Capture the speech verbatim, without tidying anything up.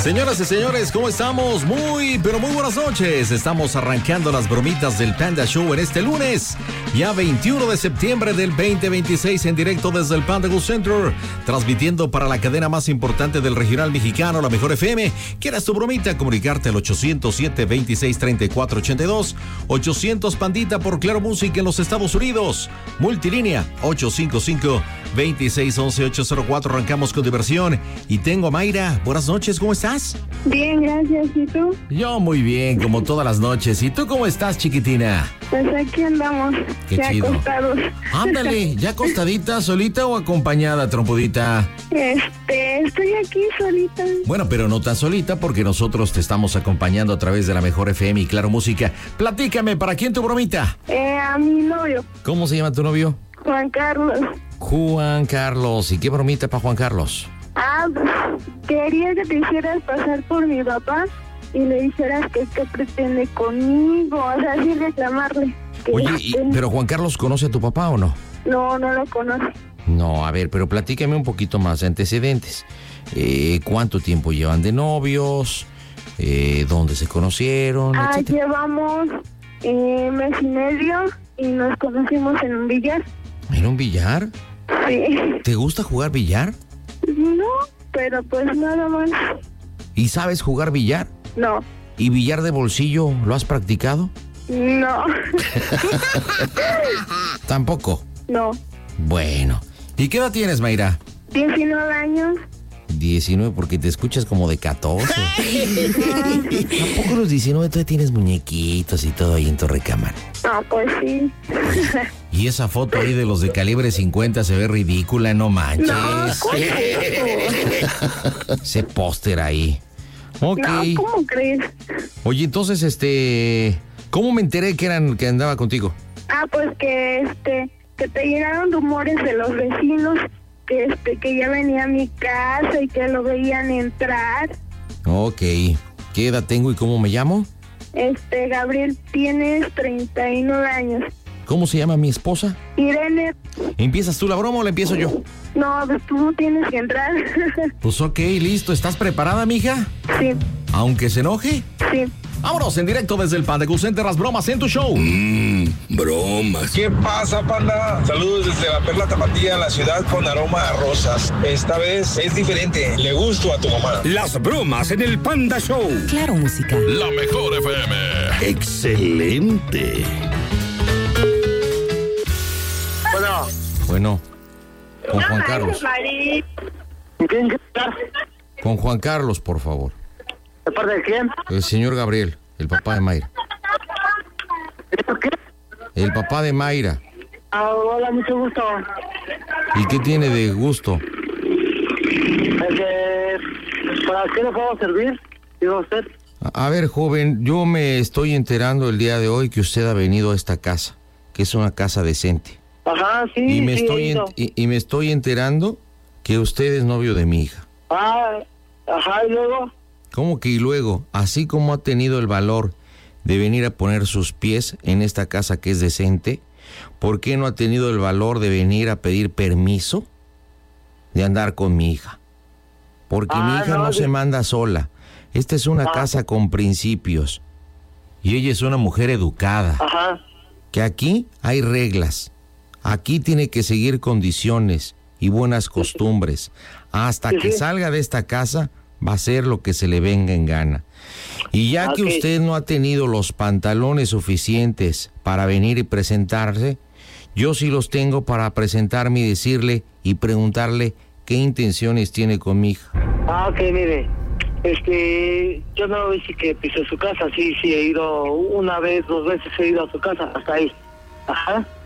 Señoras y señores, ¿cómo estamos? Muy, pero muy buenas noches. Estamos arrancando las bromitas del Panda Show en este lunes, ya veintiuno de septiembre del veinte veintiséis, en directo desde el Panda Go Center, transmitiendo para la cadena más importante del regional mexicano, la Mejor F M. ¿Quieres tu bromita? Comunicarte al ochocientos siete, veintiséis, treinta y cuatro ochenta y dos, ochocientos Pandita por Claro Música en los Estados Unidos, multilínea ochocientos cincuenta y cinco, veintiséis once, ochocientos cuatro. Arrancamos con diversión y tengo a Mayra. Buenas noches, ¿cómo estás? Bien, gracias. ¿Y tú? Yo muy bien, como todas las noches. ¿Y tú cómo estás, chiquitina? Pues aquí andamos, Qué ya chido. acostados. Ándale, ¿ya acostadita, solita o acompañada, trompudita? Este, estoy aquí solita. Bueno, pero no tan solita porque nosotros te estamos acompañando a través de la Mejor F M y Claro Música. Platícame, ¿para quién tu bromita? Eh, a mi novio, ¿Cómo se llama tu novio? Juan Carlos. Juan Carlos. ¿Y qué bromita para Juan Carlos? Ah, pues, quería que te hicieras pasar por mi papá y le dijeras que qué pretende conmigo, o sea, así reclamarle. que Oye, y- este, ¿pero Juan Carlos conoce a tu papá o no? No, no lo conoce. No, a ver, pero platícame un poquito más de antecedentes. Eh, ¿Cuánto tiempo llevan de novios? Eh, ¿Dónde se conocieron? Ah, etcétera? llevamos eh, mes y medio y nos conocimos en un billar. ¿En un billar? Sí. ¿Te gusta jugar billar? No, pero pues nada más. ¿Y sabes jugar billar? No, ¿Y billar de bolsillo lo has practicado? no, Tampoco. no. Bueno. ¿Y qué edad tienes, Mayra? diecinueve años. diecinueve, porque te escuchas como de catorce. ¿A poco los diecinueve todavía tienes muñequitos y todo ahí en tu recámara? No, pues sí. Y esa foto ahí de los de calibre cincuenta se ve ridícula, no manches. No, ¿cómo es eso? Ese póster ahí. Ok. No, ¿cómo crees? Oye, entonces, este... ¿cómo me enteré que eran que andaba contigo? Ah, pues que este, que te llegaron rumores de los vecinos que este, que ya venía a mi casa y que lo veían entrar. Ok. ¿Qué edad tengo y cómo me llamo? Este, Gabriel, tienes treinta y nueve años. ¿Cómo se llama mi esposa? Irene, ¿Empiezas tú la broma o la empiezo yo? no, pues tú no tienes que entrar. Pues ok, listo. ¿Estás preparada, mija? Sí, Aunque se enoje. sí. Vámonos en directo desde el Panda Go Center, las bromas en tu show. Mmm, bromas. ¿Qué pasa, panda? Saludos desde la Perla Tapatía, la ciudad con aroma a rosas. Esta vez es diferente. Le gusto a tu mamá. Las bromas en el Panda Show. Claro Música. La Mejor F M. Excelente. Bueno. Bueno, con Juan Carlos. ¿Quién está? Con Juan Carlos, por favor. ¿De parte de quién? El señor Gabriel, el papá de Mayra. ¿Qué? El papá de Mayra. Ah, hola, mucho gusto. ¿Y qué tiene de gusto? Este, ¿para qué le puedo servir? Digo usted. A, a ver, joven, yo me estoy enterando el día de hoy que usted ha venido a esta casa, que es una casa decente. Ajá, sí, Y me sí, estoy he en- ido. y, y me estoy enterando que usted es novio de mi hija. Ah, ajá, y luego. ¿Cómo que y luego, así como ha tenido el valor de venir a poner sus pies en esta casa que es decente, ¿por qué no ha tenido el valor de venir a pedir permiso de andar con mi hija? Porque Ah, mi hija no, no, se sí. manda sola. Esta es una Ah. casa con principios. Y ella es una mujer educada. Ajá. Que aquí hay reglas. Aquí tiene que seguir condiciones y buenas costumbres. Hasta Sí, que sí. salga de esta casa va a ser lo que se le venga en gana. Y ya que Ok. usted no ha tenido los pantalones suficientes para venir y presentarse, yo sí los tengo para presentarme y decirle y preguntarle qué intenciones tiene con mi hija. Ah, ok, mire. Este, yo no hice que pisé su casa, sí, sí, he ido una vez, dos veces he ido a su casa, hasta ahí. Ajá.